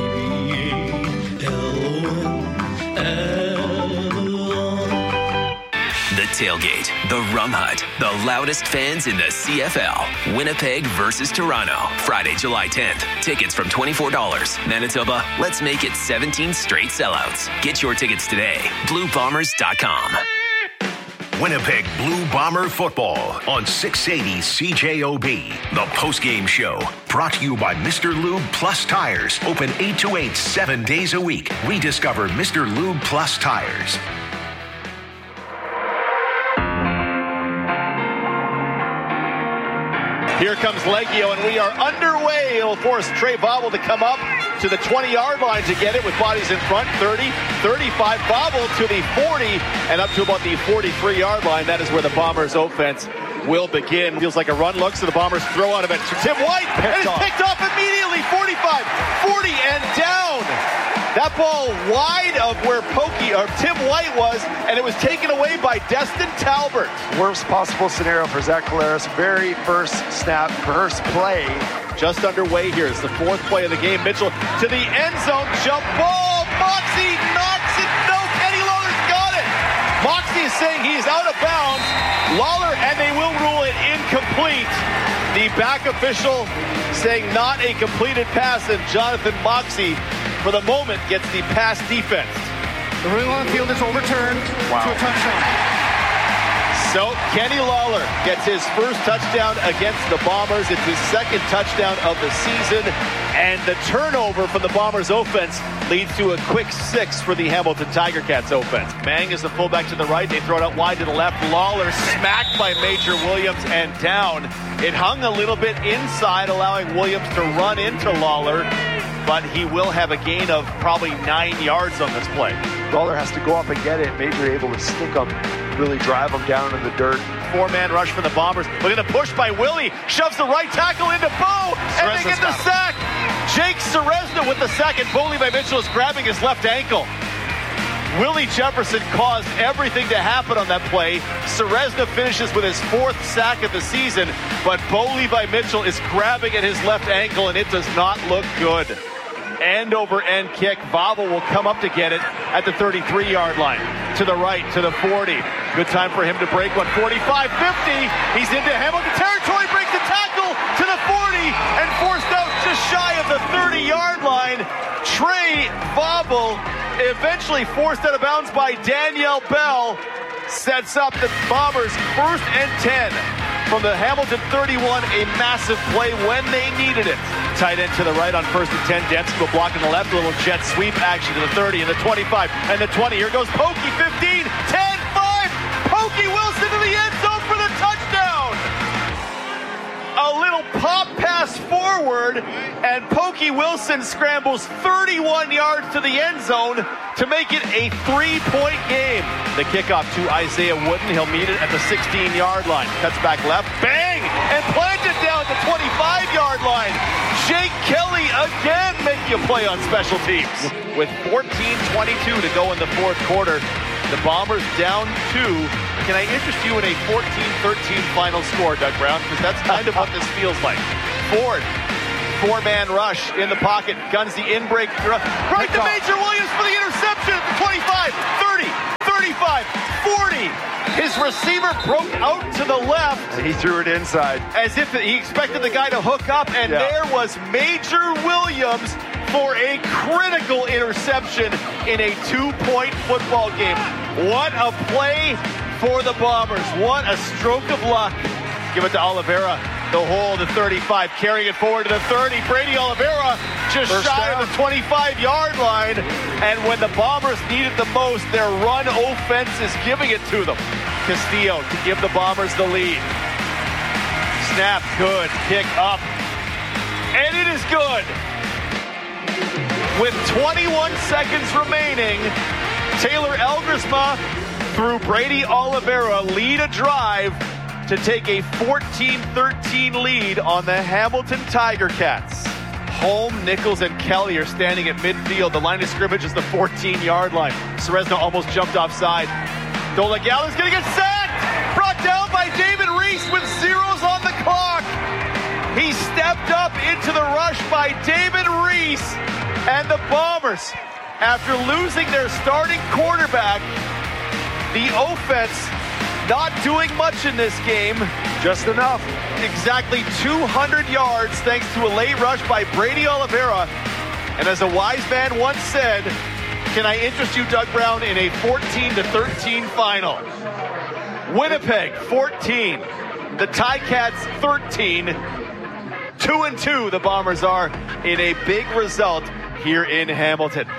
The Tailgate, the Rum Hut, the loudest fans in the CFL. Winnipeg versus Toronto, Friday, July 10th. Tickets from $24. Manitoba, let's make it 17 straight sellouts. Get your tickets today. BlueBombers.com. Winnipeg Blue Bomber football on 680 CJOB. The postgame show brought to you by Mr. Lube Plus Tires. Open 8 to 8, 7 days a week. Rediscover Mr. Lube Plus Tires. Here comes Leggio, and we are underway. It'll force Trey Bobble to come up to the 20-yard line to get it with bodies in front. 30, 35. Bobble to the 40 and up to about the 43-yard line. That is where the Bombers' offense will begin. Feels like a run. Looks to the Bombers throw out of it to Tim White. And it's picked off immediately. 45, 40, and down. That ball wide of where Tim White was, and it was taken away by Destin Talbert. Worst possible scenario for Zach Collaros. Very first snap, first play. Just underway here. It's the fourth play of the game. Mitchell to the end zone. Jump ball. Moxie knocks it. No, Kenny Lawler's got it. Moxie is saying he's out of bounds. Lawler, and they will rule it incomplete. The back official saying not a completed pass, and Jonathan Moxie, for the moment, gets the pass defense. The ruling on the field is overturned to a touchdown. So Kenny Lawler gets his first touchdown against the Bombers. It's his second touchdown of the season. And the turnover from the Bombers offense leads to a quick 6 for the Hamilton Tiger Cats offense. Mang is the fullback to the right. They throw it out wide to the left. Lawler smacked by Major Williams and down. It hung a little bit inside, allowing Williams to run into Lawler. But he will have a gain of probably 9 yards on this play. Lawler has to go up and get it. Major able to stick him, really drive him down in the dirt. 4-man rush for the Bombers. Look at the push by Willie. Shoves the right tackle into Bo, and they get the sack. Jake Serezna with the sack, and Bo Levi Mitchell is grabbing his left ankle. Willie Jefferson caused everything to happen on that play. Serezna finishes with his 4th sack of the season, but Bo Levi Mitchell is grabbing at his left ankle, and it does not look good. End-over-end kick. Vava will come up to get it at the 33-yard line. To the right, to the 40. Good time for him to break one. 45, 50. He's into Hamilton territory. Breaks the tackle to the 40 and forced out just shy of the 30-yard line. Trey Vobble, eventually forced out of bounds by Danielle Bell, sets up the Bombers 1st and 10. From the Hamilton 31, a massive play when they needed it. Tight end to the right on 1st and 10. Dempsey will block in the left. A little jet sweep action to the 30 and the 25 and the 20. Here goes Pokey, 15, 10, 5. Pokey Wilson to the end zone for the touchdown. A a little pop pass forward, and Pokey Wilson scrambles 31 yards to the end zone to make it a 3-point game. The kickoff to Isaiah Wooden. He'll meet it at the 16-yard line. Cuts back left, bang, and planted down at the 25-yard line. Jake Kelly again making a play on special teams. With 14:22 to go in the fourth quarter, the Bombers down 2. Can I interest you in a 14-13 final score, Doug Brown? Because that's kind of what this feels like. Ford, 4-man rush in the pocket, guns the in-break. Right to Major Williams for the interception at the 25, 30, 35, 40. His receiver broke out to the left. And he threw it inside. As if he expected the guy to hook up, and there was Major Williams for a critical interception in a 2-point football game. What a play for the Bombers. What a stroke of luck. Give it to Oliveira. The hole, the 35, carrying it forward to the 30. Brady Oliveira just shy of the 25-yard line. And when the Bombers need it the most, their run offense is giving it to them. Castillo to give the Bombers the lead. Snap, good. Kick up. And it is good. With 21 seconds remaining, Taylor Elgersma through Brady Oliveira lead a drive to take a 14-13 lead on the Hamilton Tiger Cats. Holm, Nichols, and Kelly are standing at midfield. The line of scrimmage is the 14-yard line. Ceresno almost jumped offside. Dolegala's going to get sacked! Brought down by David Reese with zeros on the clock. He stepped up into the rush by David Reese. And the Bombers, after losing their starting quarterback, the offense not doing much in this game. Just enough. Exactly 200 yards thanks to a late rush by Brady Oliveira. And as a wise man once said, can I interest you, Doug Brown, in a 14-13 final? Winnipeg 14, the Ticats 13. 2-2 the Bombers are in a big result here in Hamilton.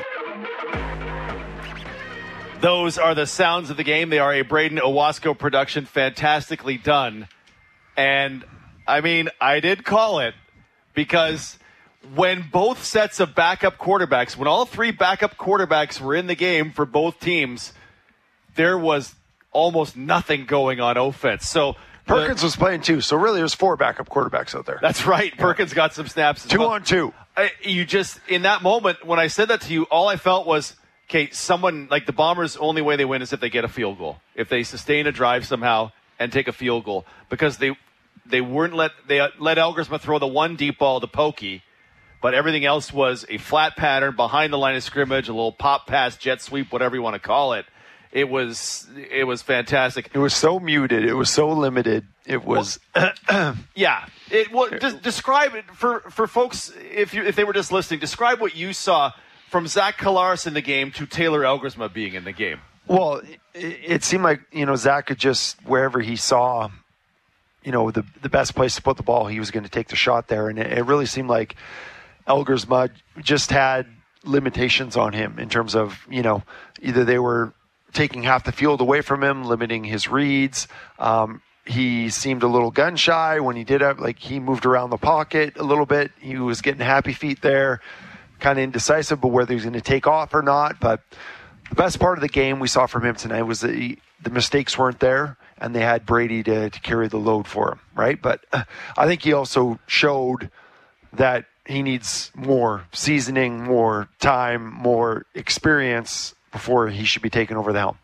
Those are the sounds of the game. They are a Braden Owasco production, fantastically done. And, I mean, I did call it because when both sets of backup quarterbacks, when all three backup quarterbacks were in the game for both teams, there was almost nothing going on offense. So Perkins was playing too, so really there's 4 backup quarterbacks out there. That's right. Perkins got some snaps as well. 2-on-2. You just, in that moment, when I said that to you, all I felt was, okay, someone, like the Bombers, only way they win is if they get a field goal. If they sustain a drive somehow and take a field goal. Because they let Elgersma throw the one deep ball to Pokey, but everything else was a flat pattern behind the line of scrimmage, a little pop pass, jet sweep, whatever you want to call it. It was fantastic. It was so muted. It was so limited. It was yeah. It was describe it for folks if they were just listening. Describe what you saw from Zach Collaros in the game to Taylor Elgersma being in the game. Well, it seemed like Zach could just wherever he saw the best place to put the ball, he was going to take the shot there, and it really seemed like Elgersma just had limitations on him in terms of either they were taking half the field away from him, limiting his reads. He seemed a little gun shy when he did it. Like he moved around the pocket a little bit. He was getting happy feet there, kind of indecisive, but whether he was going to take off or not. But the best part of the game we saw from him tonight was that the mistakes weren't there, and they had Brady to carry the load for him, right? But I think he also showed that he needs more seasoning, more time, more experience before he should be taking over the helm.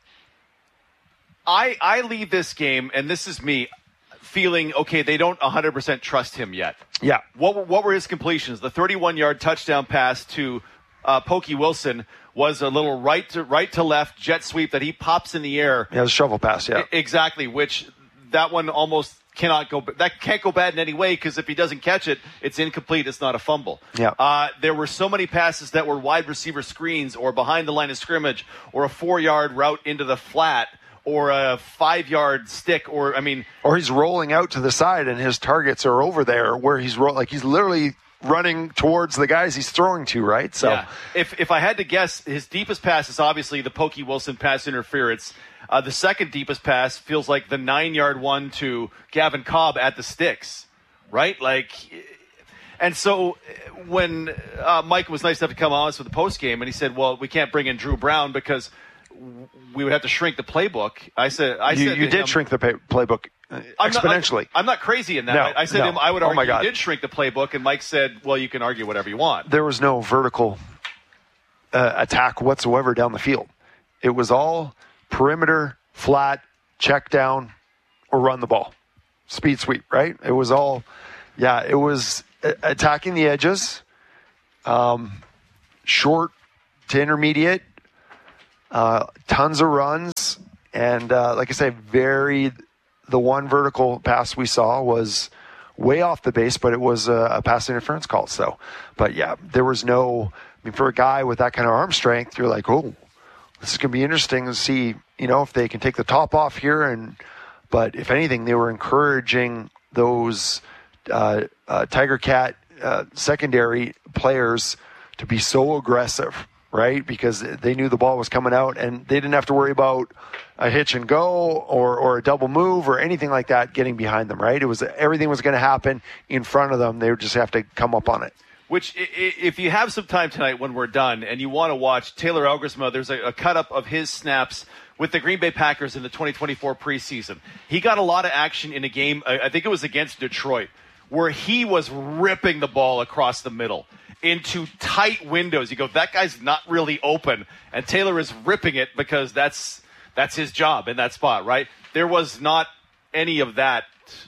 I leave this game, and this is me, feeling, okay, they don't 100% trust him yet. Yeah. What were his completions? The 31-yard touchdown pass to Pokey Wilson was a little right to left jet sweep that he pops in the air. Yeah, it was a shovel pass, yeah. Exactly, which that one almost can't go bad in any way because if he doesn't catch it, it's incomplete. It's not a fumble. Yeah. There were so many passes that were wide receiver screens or behind the line of scrimmage or a 4-yard route into the flat or a 5-yard stick or he's rolling out to the side and his targets are over there where he's he's literally running towards the guys he's throwing to, right? So yeah. If I had to guess, his deepest pass is obviously the Pokey Wilson pass interference. The second deepest pass feels like the 9-yard one to Gavin Cobb at the sticks, right? And so when Mike was nice enough to come on us for the post game, and he said, "Well, we can't bring in Drew Brown because we would have to shrink the playbook." I said, "You did shrink the playbook exponentially." I'm not crazy in that. No, I said to him, "I would argue you did shrink the playbook," and Mike said, "Well, you can argue whatever you want." There was no vertical attack whatsoever down the field. It was all perimeter, flat, check down, or run the ball, speed sweep. Right? It was all, it was attacking the edges, short to intermediate, tons of runs, and like I say, the one vertical pass we saw was way off the base, but it was a pass interference call. So, but yeah, there was no. I mean, for a guy with that kind of arm strength, you're like, oh, this is going to be interesting to see, if they can take the top off here. But if anything, they were encouraging those Tiger Cat secondary players to be so aggressive, right? Because they knew the ball was coming out, and they didn't have to worry about a hitch and go or a double move or anything like that getting behind them, right? Everything was going to happen in front of them. They would just have to come up on it. Which, if you have some time tonight when we're done and you want to watch Taylor Elgersma, there's a cut-up of his snaps with the Green Bay Packers in the 2024 preseason. He got a lot of action in a game, I think it was against Detroit, where he was ripping the ball across the middle into tight windows. You go, that guy's not really open, and Taylor is ripping it because that's his job in that spot, right? There was not any of that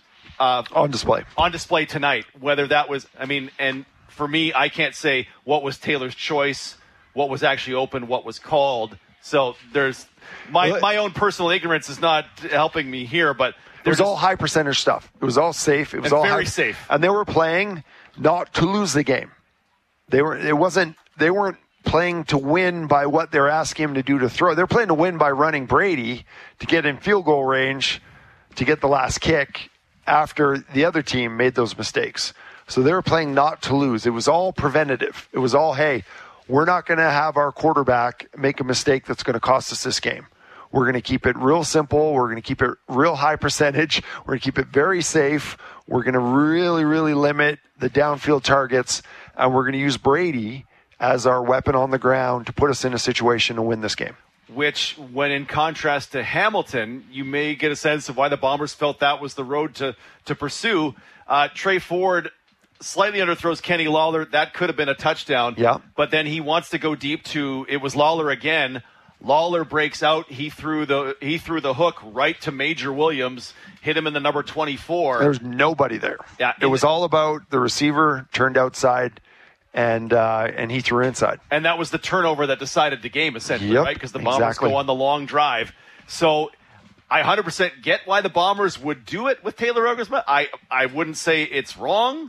on display tonight, whether that was, and for me, I can't say what was Taylor's choice, what was actually open, what was called. So there's my own personal ignorance is not helping me here, but it was all high percentage stuff. It was all safe. It was all very safe, and they were playing not to lose the game. They weren't playing to win by what they're asking him to do to throw. They're playing to win by running Brady to get in field goal range to get the last kick after the other team made those mistakes. So they were playing not to lose. It was all preventative. It was all, hey, we're not going to have our quarterback make a mistake that's going to cost us this game. We're going to keep it real simple. We're going to keep it real high percentage. We're going to keep it very safe. We're going to really, really limit the downfield targets. And we're going to use Brady as our weapon on the ground to put us in a situation to win this game. Which, when in contrast to Hamilton, you may get a sense of why the Bombers felt that was the road to pursue. Trey Ford slightly underthrows Kenny Lawler. That could have been a touchdown. Yeah. But then he wants to go deep it was Lawler again. Lawler breaks out. He threw the hook right to Major Williams, hit him in the number 24. There was nobody there. Yeah. It was all about the receiver turned outside and he threw inside. And that was the turnover that decided the game, essentially, right? Because the Bombers go on the long drive. So I 100% get why the Bombers would do it with Taylor Elgersma. I wouldn't say it's wrong.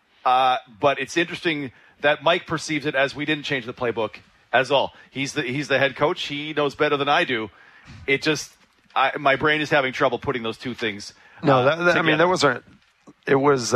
But it's interesting that Mike perceives it as we didn't change the playbook as all. He's the head coach. He knows better than I do. It just my brain is having trouble putting those two things. No, there wasn't. It was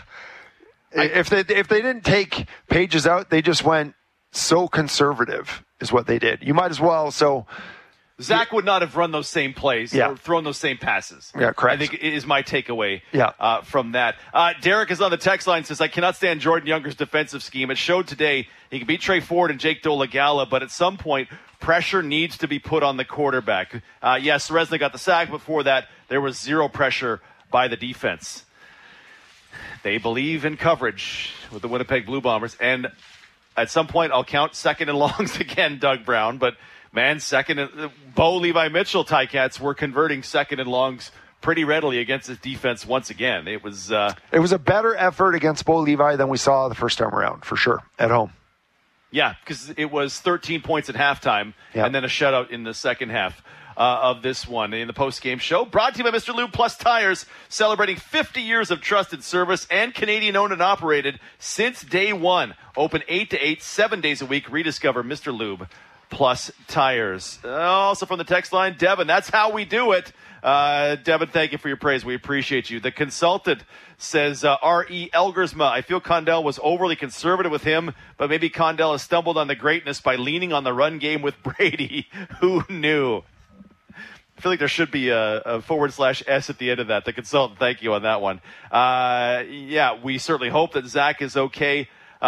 if they didn't take pages out, they just went so conservative is what they did. You might as well. So Zach would not have run those same plays or thrown those same passes. Yeah, correct. I think is my takeaway Yeah. From that. Derek is on the text line, says, I cannot stand Jordan Younger's defensive scheme. It showed today he can beat Trey Ford and Jake Dolegala, but at some point, pressure needs to be put on the quarterback. Yes, Resnick got the sack. Before that, there was zero pressure by the defense. They believe in coverage with the Winnipeg Blue Bombers. And at some point, I'll count second and longs again, Doug Brown, but man, Bo Levi Mitchell Ticats were converting second and longs pretty readily against his defense once again. It was a better effort against Bo Levi than we saw the first time around, for sure, at home. Yeah, because it was 13 points at halftime and then a shutout in the second half of this one. In the post-game show, brought to you by Mr. Lube Plus Tires, celebrating 50 years of trusted service and Canadian-owned and operated since day one. Open 8 to 8, 7 days a week. Rediscover Mr. Lube Plus Tires. Also from the text line, Devin, that's how we do it. Devin, thank you for your praise. We appreciate you. The consultant says, R.E. Elgersma, I feel Condell was overly conservative with him, but maybe Condell has stumbled on the greatness by leaning on the run game with Brady. Who knew? feel like there should be a /S at the end of that. The consultant, thank you on that one. We certainly hope that Zach is okay.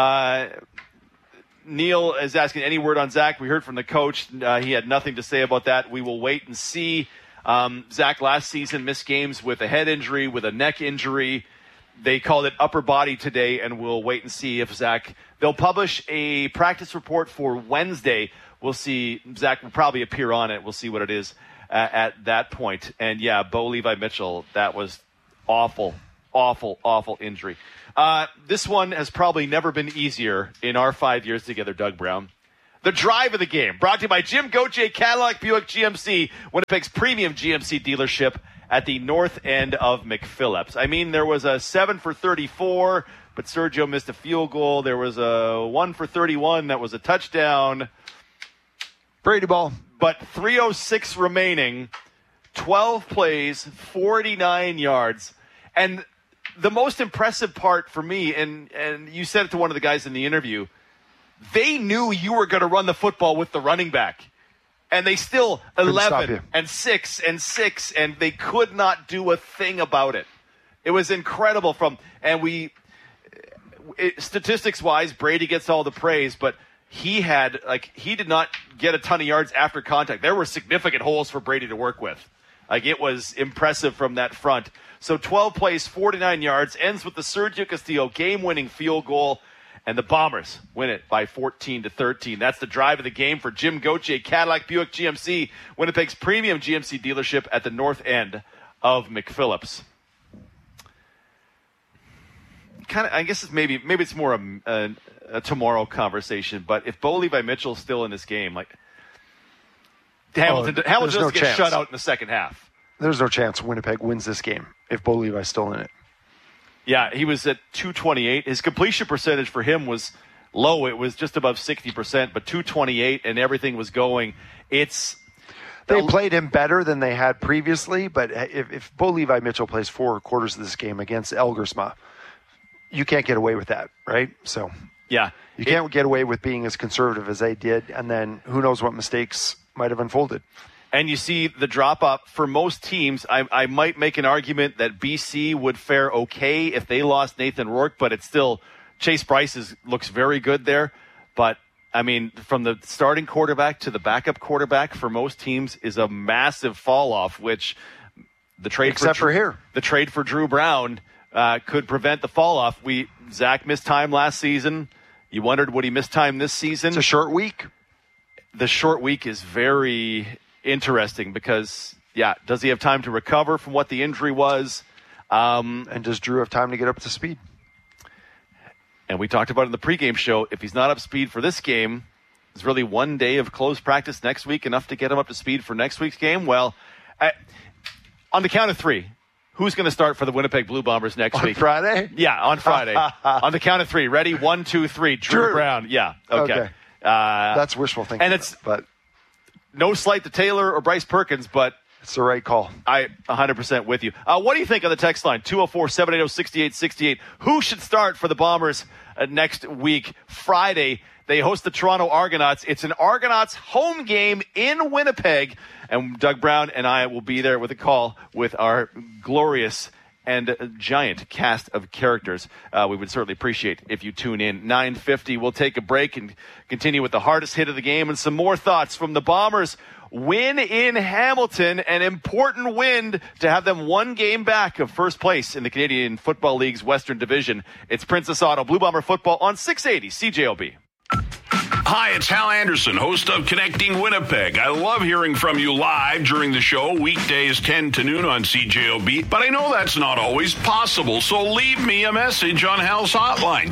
Neil is asking any word on Zach. We heard from the coach. He had nothing to say about that. We will wait and see. Zach last season missed games with a head injury, with a neck injury. They called it upper body today, and we'll wait and see if Zach... They'll publish a practice report for Wednesday. We'll see. Zach will probably appear on it. We'll see what it is at that point. And, Bo Levi Mitchell, that was awful, awful, awful injury. This one has probably never been easier in our 5 years together, Doug Brown. The drive of the game, brought to you by Jim Gauthier Cadillac Buick GMC, Winnipeg's premium GMC dealership at the north end of McPhillips. I mean, there was a 7 for 34, but Sergio missed a field goal. There was a 1 for 31 that was a touchdown. Brady ball. But 3:06 remaining, 12 plays, 49 yards. And the most impressive part for me, and you said it to one of the guys in the interview, they knew you were going to run the football with the running back. And they still 11 and 6 and 6, and they could not do a thing about it. It was incredible. Statistics-wise, Brady gets all the praise, but he did not get a ton of yards after contact. There were significant holes for Brady to work with. It was impressive from that front. So 12 plays, 49 yards, ends with the Sergio Castillo game-winning field goal, and the Bombers win it by 14-13. That's the drive of the game for Jim Gauthier Cadillac Buick GMC, Winnipeg's premium GMC dealership at the north end of McPhillips. I guess maybe it's more a tomorrow conversation, but if Bo Levi Mitchell's still in this game, Hamilton doesn't get shut out in the second half. There's no chance Winnipeg wins this game if Bo Levi's still in it. Yeah, he was at .228. His completion percentage for him was low. It was just above 60%, but .228 and everything was going. They played him better than they had previously, but if Bo Levi Mitchell plays 4 quarters of this game against Elgersma, you can't get away with that, right? So yeah, you can't get away with being as conservative as they did, and then who knows what mistakes might have unfolded. And you see the drop-up for most teams. I might make an argument that BC would fare okay if they lost Nathan Rourke, but it's still Chase Bryce looks very good there. But, I mean, from the starting quarterback to the backup quarterback for most teams is a massive fall-off, which the trade for Drew Brown could prevent the fall-off. Zach missed time last season. You wondered would he miss time this season? It's a short week. The short week is very interesting because, does he have time to recover from what the injury was? And does Drew have time to get up to speed? And we talked about it in the pregame show. If he's not up to speed for this game, is really one day of close practice next week enough to get him up to speed for next week's game? Well, on the count of 3, who's going to start for the Winnipeg Blue Bombers next week? On Friday? Yeah, on Friday. On the count of 3. Ready? 1, 2, 3. Drew Brown. Yeah, okay. That's wishful thinking. And but no slight to Taylor or Bryce Perkins, but it's the right call. I 100% with you. What do you think on the text line? 204-780-6868. Who should start for the Bombers next week? Friday, they host the Toronto Argonauts. It's an Argonauts home game in Winnipeg. And Doug Brown and I will be there with a call with our glorious and giant cast of characters. We would certainly appreciate if you tune in. 9:50, we'll take a break and continue with the hardest hit of the game and some more thoughts from the Bombers. Win in Hamilton, an important win to have them one game back of first place in the Canadian Football League's Western Division. It's Princess Auto Blue Bomber Football on 680 CJOB. Hi, it's Hal Anderson, host of Connecting Winnipeg. I love hearing from you live during the show, weekdays 10 to noon on CJOB, but I know that's not always possible, so leave me a message on Hal's hotline,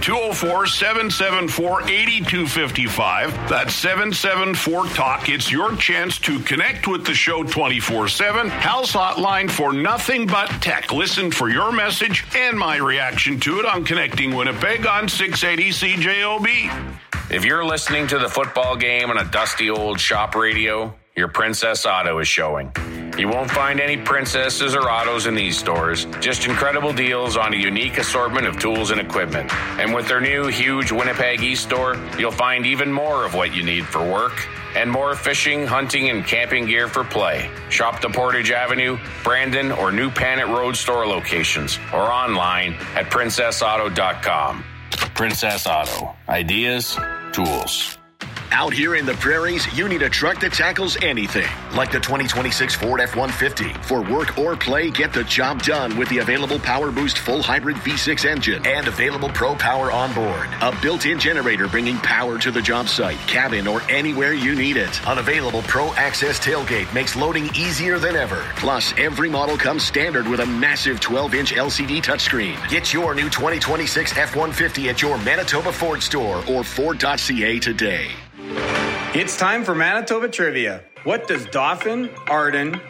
204-774-8255. That's 774-TALK. It's your chance to connect with the show 24/7. Hal's hotline for nothing but tech. Listen for your message and my reaction to it on Connecting Winnipeg on 680 CJOB. If you're listening to the football game on a dusty old shop radio, your Princess Auto is showing. You won't find any Princesses or Autos in these stores, just incredible deals on a unique assortment of tools and equipment. And with their new huge Winnipeg East store, you'll find even more of what you need for work, and more fishing, hunting, and camping gear for play. Shop the Portage Avenue, Brandon, or New Panet Road store locations or online at princessauto.com. Princess Auto. Ideas, tools. Out here in the prairies, you need a truck that tackles anything, like the 2026 Ford F-150. For work or play, get the job done with the available Power Boost full hybrid V6 engine and available Pro Power on board. A built-in generator bringing power to the job site, cabin, or anywhere you need it. An available Pro Access tailgate makes loading easier than ever. Plus, every model comes standard with a massive 12-inch LCD touchscreen. Get your new 2026 F-150 at your Manitoba Ford store or Ford.ca today. It's time for Manitoba Trivia. What does Dauphin, Arden,